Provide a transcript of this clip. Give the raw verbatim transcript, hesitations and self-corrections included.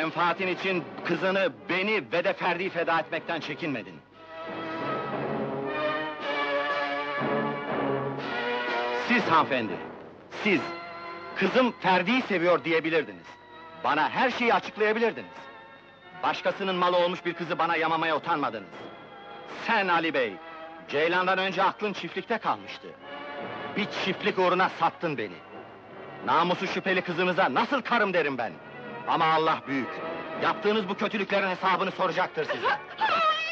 Menfaatin için kızını, beni ve de Ferdi'yi feda etmekten çekinmedin. Siz hanımefendi, siz, kızım Ferdi'yi seviyor diyebilirdiniz. Bana her şeyi açıklayabilirdiniz. Başkasının malı olmuş bir kızı bana yamamaya utanmadınız. Sen Ali Bey, Ceylan'dan önce aklın çiftlikte kalmıştı. Bir çiftlik uğruna sattın beni. Namusu şüpheli kızınıza nasıl karım derim ben? Ama Allah büyük! Yaptığınız bu kötülüklerin hesabını soracaktır size!